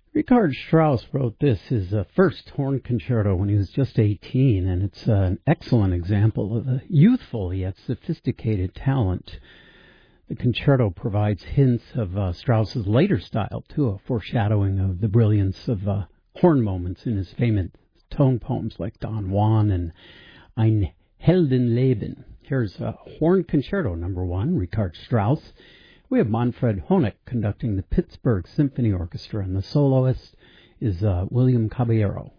Richard Strauss wrote this, his first horn concerto, when he was just 18, and it's an excellent example of a youthful yet sophisticated talent. The concerto provides hints of Strauss's later style, too, a foreshadowing of the brilliance of horn moments in his famous tone poems like Don Juan and Ein Heldenleben. Here's Horn Concerto No. 1, Richard Strauss. We have Manfred Honeck conducting the Pittsburgh Symphony Orchestra, and the soloist is William Caballero.